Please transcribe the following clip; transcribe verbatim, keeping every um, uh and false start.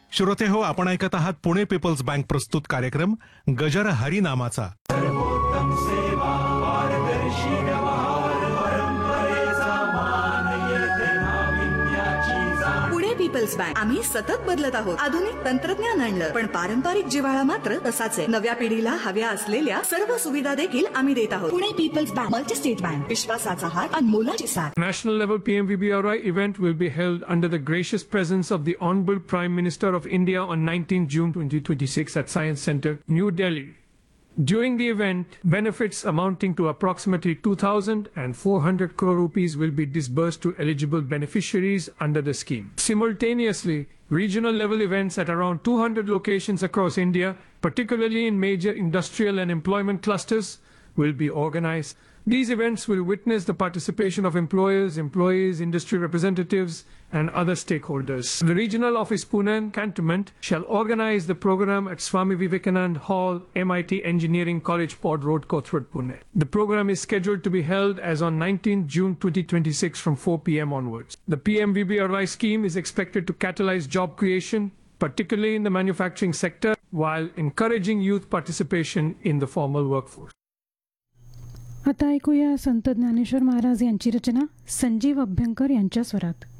श्रोते हो, आपण ऐकत आहात पुणे पीपल्स बँक प्रस्तुत कार्यक्रम गजर हरी नामाचा. पुणे पीपल्स बँक आम्ही सतत बदलत आहोत. आधुनिक तंत्रज्ञान आणलं, पण पारंपरिक जिव्हाळा मात्र तसाच आहे. नव्या पिढीला हव्या असलेल्या सर्व सुविधा देखील आम्ही देत आहोत. Pune peoples bank, multi state bank, विश्वासाचा हात आणि मोलाची साथ. National level P M V B R I event will be held under the gracious presence of the Honorable Prime Minister of India on nineteenth June twenty twenty-six at Science Center, New Delhi. During the event, benefits amounting to approximately two thousand four hundred crore rupees will be disbursed to eligible beneficiaries under the scheme. Simultaneously, regional level events at around two hundred locations across India, particularly in major industrial and employment clusters, will be organized. These events will witness the participation of employers, employees, industry representatives, and other stakeholders. The regional office Pune Cantonment shall organize the program at Swami Vivekanand Hall, M I T Engineering College, Pod Road, Kothurad, Pune. The program is scheduled to be held as on nineteenth June twenty twenty-six from four p m onwards. The P M V B R I scheme is expected to catalyze job creation, particularly in the manufacturing sector, while encouraging youth participation in the formal workforce. आता ऐकूया संत ज्ञानेश्वर महाराज यांची रचना संजीव अभ्यंकर यांच्या स्वरात.